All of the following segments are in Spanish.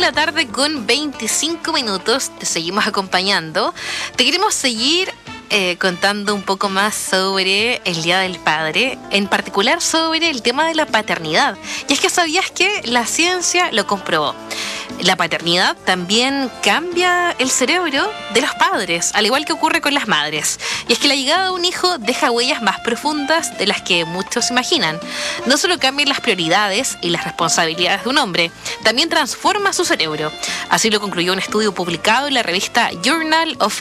la tarde con 25 minutos. Te seguimos acompañando. Te queremos seguir contando un poco más sobre el Día del Padre, en particular sobre el tema de la paternidad. Y es que sabías que la ciencia lo comprobó. La paternidad también cambia el cerebro de los padres, al igual que ocurre con las madres. Y es que la llegada de un hijo deja huellas más profundas de las que muchos imaginan. No solo cambian las prioridades y las responsabilidades de un hombre, también transforma su cerebro. Así lo concluyó un estudio publicado en la revista Journal of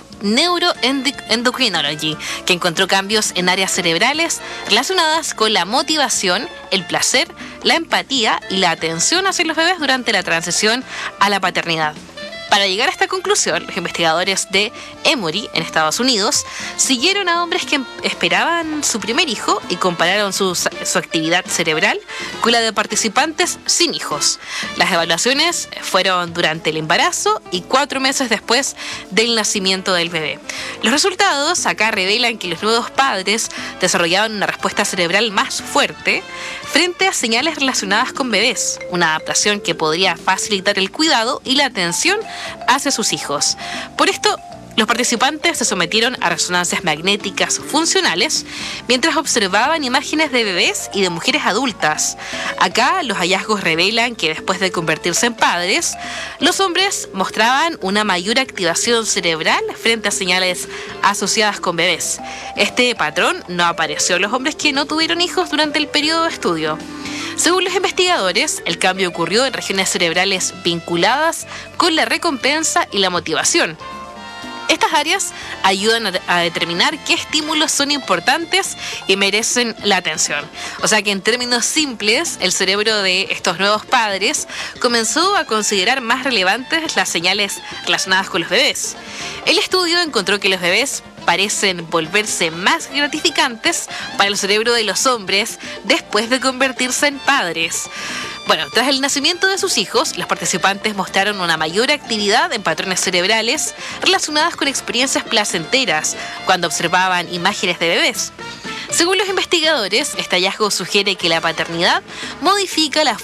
Neuroendocrinology, que encontró cambios en áreas cerebrales relacionadas con la motivación, el placer, la empatía y la atención hacia los bebés durante la transición a la paternidad. Para llegar a esta conclusión, los investigadores de Emory, en Estados Unidos, siguieron a hombres que esperaban su primer hijo y compararon su actividad cerebral con la de participantes sin hijos. Las evaluaciones fueron durante el embarazo y 4 meses después del nacimiento del bebé. Los resultados acá revelan que los nuevos padres desarrollaban una respuesta cerebral más fuerte frente a señales relacionadas con bebés, una adaptación que podría facilitar el cuidado y la atención hacia sus hijos. Por esto, los participantes se sometieron a resonancias magnéticas funcionales mientras observaban imágenes de bebés y de mujeres adultas. Acá los hallazgos revelan que después de convertirse en padres, los hombres mostraban una mayor activación cerebral frente a señales asociadas con bebés. Este patrón no apareció en los hombres que no tuvieron hijos durante el periodo de estudio. Según los investigadores, el cambio ocurrió en regiones cerebrales vinculadas con la recompensa y la motivación. Estas áreas ayudan a determinar qué estímulos son importantes y merecen la atención. O sea que en términos simples, el cerebro de estos nuevos padres comenzó a considerar más relevantes las señales relacionadas con los bebés. El estudio encontró que los bebés parecen volverse más gratificantes para el cerebro de los hombres después de convertirse en padres. Bueno, tras el nacimiento de sus hijos, los participantes mostraron una mayor actividad en patrones cerebrales relacionadas con experiencias placenteras cuando observaban imágenes de bebés. Según los investigadores, este hallazgo sugiere que la paternidad modifica la